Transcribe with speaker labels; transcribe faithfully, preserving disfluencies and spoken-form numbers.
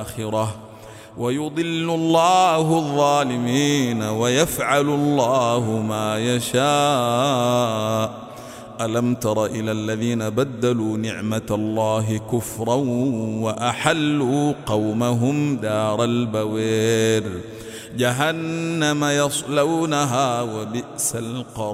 Speaker 1: الآخرة ويضل الله الظالمين ويفعل الله ما يشاء. ألم تر إلى الذين بدلوا نعمة الله كفرا وأحلوا قومهم دار البوير جهنم يصلونها وبئس القرار.